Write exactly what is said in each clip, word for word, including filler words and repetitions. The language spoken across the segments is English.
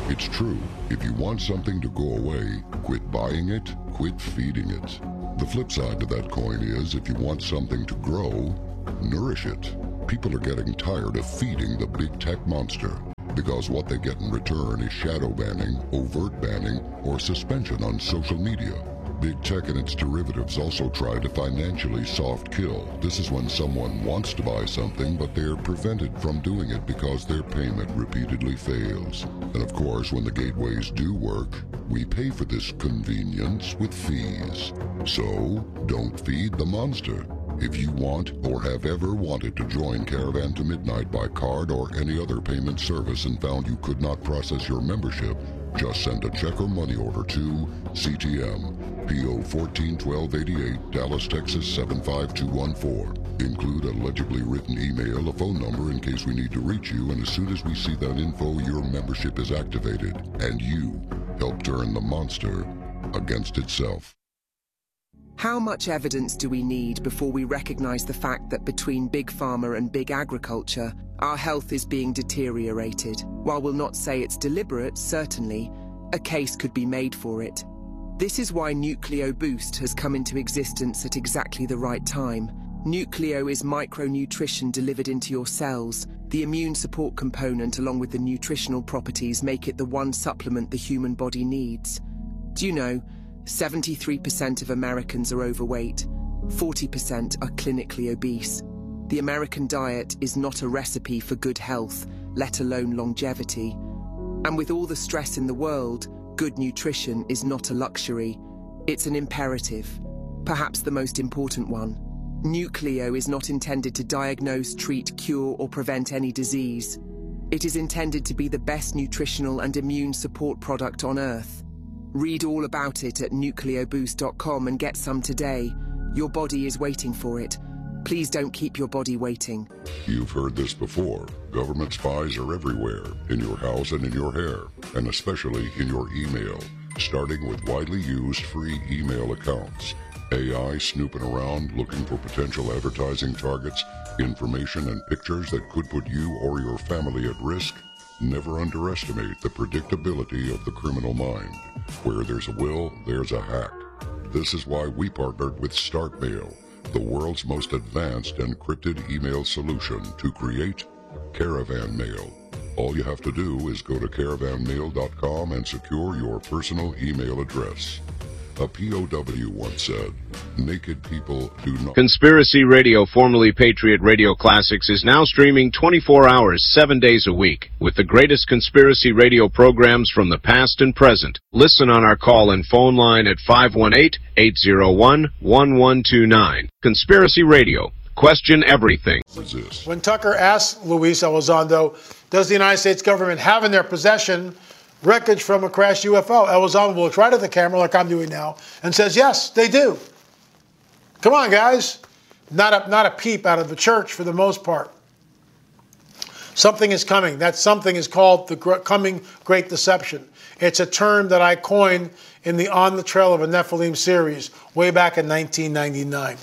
It's true, if you want something to go away, quit buying it, quit feeding it. The flip side to that coin is, if you want something to grow, nourish it. People are getting tired of feeding the big tech monster, because what they get in return is shadow banning, overt banning, or suspension on social media. Big tech and its derivatives also try to financially soft kill. This is when someone wants to buy something, but they're prevented from doing it because their payment repeatedly fails. And of course, when the gateways do work, we pay for this convenience with fees. So, don't feed the monster. If you want or have ever wanted to join Caravan to Midnight by card or any other payment service and found you could not process your membership, just send a check or money order to C T M, P O fourteen twelve eighty-eight, Dallas, Texas seven five two one four. Include a legibly written email, a phone number in case we need to reach you, and as soon as we see that info, your membership is activated, and you help turn the monster against itself. How much evidence do we need before we recognize the fact that between Big Pharma and Big Agriculture, our health is being deteriorated? While we'll not say it's deliberate, certainly, a case could be made for it. This is why Nucleo Boost has come into existence at exactly the right time. Nucleo is micronutrition delivered into your cells. The immune support component along with the nutritional properties make it the one supplement the human body needs. Do you know, seventy-three percent of Americans are overweight, forty percent are clinically obese. The American diet is not a recipe for good health, let alone longevity. And with all the stress in the world, good nutrition is not a luxury, it's an imperative, perhaps the most important one. Nucleo is not intended to diagnose, treat, cure, or prevent any disease. It is intended to be the best nutritional and immune support product on Earth. Read all about it at nucleo boost dot com and get some today. Your body is waiting for it. Please don't keep your body waiting. You've heard this before. Government spies are everywhere, in your house and in your hair, and especially in your email, starting with widely used free email accounts. A I snooping around looking for potential advertising targets, information and pictures that could put you or your family at risk. Never underestimate the predictability of the criminal mind. Where there's a will, there's a hack. This is why we partnered with StartMail, the world's most advanced encrypted email solution to create Caravan Mail. All you have to do is go to caravan mail dot com and secure your personal email address. A P O W once said, naked people do not... Conspiracy Radio, formerly Patriot Radio Classics, is now streaming twenty-four hours, seven days a week, with the greatest conspiracy radio programs from the past and present. Listen on our call-in phone line at five one eight, eight zero one, one one two nine. Conspiracy Radio. Question everything. When Tucker asked Luis Elizondo, does the United States government have in their possession wreckage from a crashed U F O? Elizondo looks right at the camera like I'm doing now and says, yes, they do. Come on, guys. Not a, not a peep out of the church for the most part. Something is coming. That something is called the coming great deception. It's a term that I coined in the On the Trail of a Nephilim series way back in nineteen ninety-nine.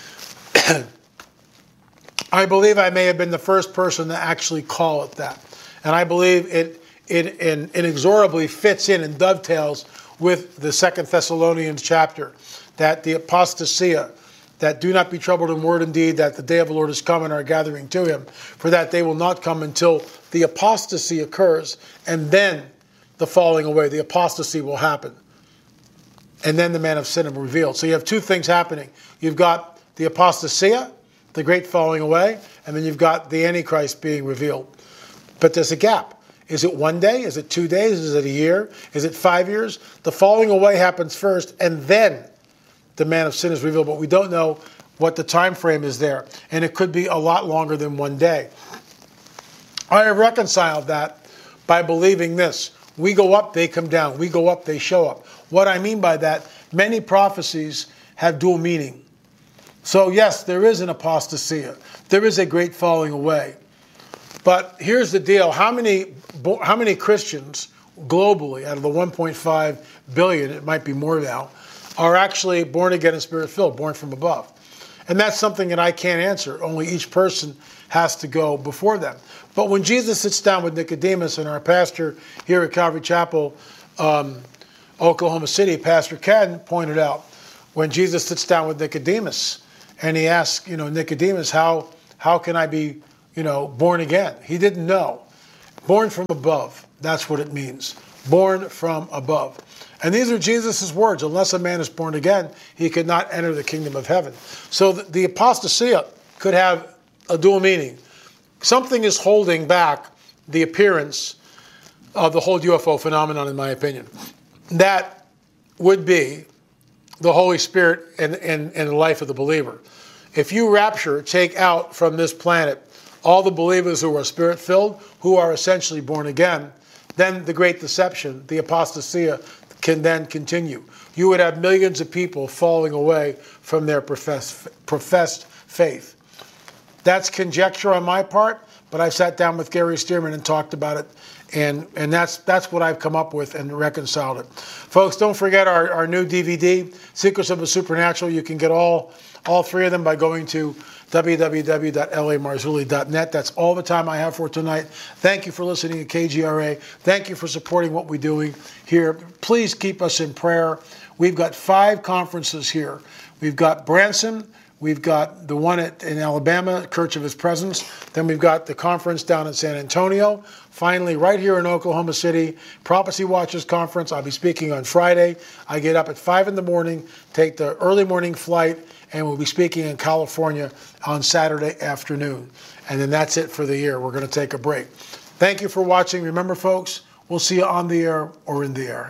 I believe I may have been the first person to actually call it that. And I believe it It, it inexorably fits in and dovetails with the Second Thessalonians chapter, that the apostasia, that do not be troubled in word and deed, that the day of the Lord is come and are gathering to him, for that they will not come until the apostasy occurs, and then the falling away, the apostasy will happen. And then the man of sin will be revealed. So you have two things happening. You've got the apostasia, the great falling away, and then you've got the Antichrist being revealed. But there's a gap. Is it one day? Is it two days? Is it a year? Is it five years? The falling away happens first, and then the man of sin is revealed. But we don't know what the time frame is there. And it could be a lot longer than one day. I have reconciled that by believing this. We go up, they come down. We go up, they show up. What I mean by that, many prophecies have dual meaning. So yes, there is an apostasia. There is a great falling away. But here's the deal. How many how many Christians globally, out of the one point five billion, it might be more now, are actually born again and spirit-filled, born from above? And that's something that I can't answer. Only each person has to go before them. But when Jesus sits down with Nicodemus, and our pastor here at Calvary Chapel, um, Oklahoma City, Pastor Ken, pointed out, when Jesus sits down with Nicodemus and he asks, you know, Nicodemus, how how can I be, you know, born again? He didn't know. Born from above, that's what it means. Born from above. And these are Jesus' words. Unless a man is born again, he could not enter the kingdom of heaven. So the, the apostasia could have a dual meaning. Something is holding back the appearance of the whole U F O phenomenon, in my opinion. That would be the Holy Spirit and, and, and the life of the believer. If you rapture, take out from this planet all the believers who are spirit-filled, who are essentially born again, then the great deception, the apostasia, can then continue. You would have millions of people falling away from their professed, professed faith. That's conjecture on my part, but I've sat down with Gary Stearman and talked about it, and, and that's that's what I've come up with and reconciled it. Folks, don't forget our, our new D V D, Secrets of the Supernatural. You can get all, all three of them by going to w w w dot l a marzulli dot net. That's all the time I have for tonight. Thank you for listening to K G R A. Thank you for supporting what we're doing here. Please keep us in prayer. We've got five conferences here. We've got Branson. We've got the one at, in Alabama, Church of His Presence. Then we've got the conference down in San Antonio. Finally, right here in Oklahoma City, Prophecy Watchers Conference. I'll be speaking on Friday. I get up at five in the morning, take the early morning flight, and we'll be speaking in California on Saturday afternoon. And then that's it for the year. We're going to take a break. Thank you for watching. Remember, folks, we'll see you on the air or in the air.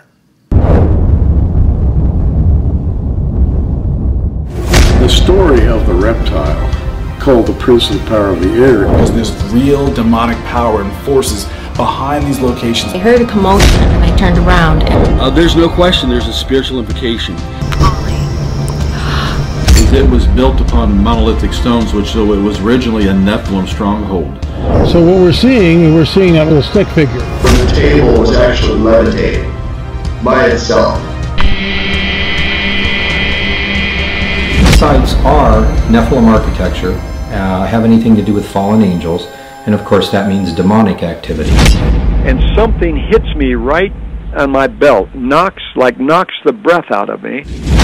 The story of the reptile, called the Prince of the Power of the Air, is this real demonic power and forces behind these locations. I heard a commotion and I turned around. And uh, there's no question there's a spiritual implication. It was built upon monolithic stones, which so it was originally a Nephilim stronghold. So what we're seeing, we're seeing that little stick figure. The table was actually levitating by itself. Sites are Nephilim architecture, uh, have anything to do with fallen angels, and of course that means demonic activity. And something hits me right on my belt, knocks like knocks the breath out of me.